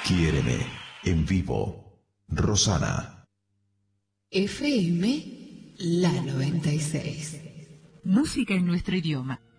Quiéreme, en vivo, Rosana. FM La 96. Música en nuestro idioma.